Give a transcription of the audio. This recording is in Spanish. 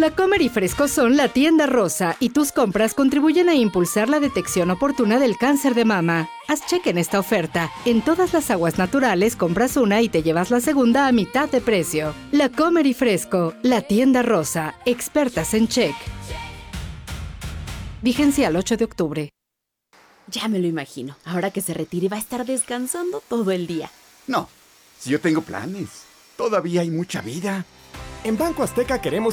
La Comer y Fresco son la tienda rosa y tus compras contribuyen a impulsar la detección oportuna del cáncer de mama. Haz cheque en esta oferta. En todas las aguas naturales compras una y te llevas la segunda a mitad de precio. La Comer y Fresco, la tienda rosa, expertas en check. Vigencia al 8 de octubre. Ya me lo imagino. Ahora que se retire va a estar descansando todo el día. No, si yo tengo planes. Todavía hay mucha vida. En Banco Azteca queremos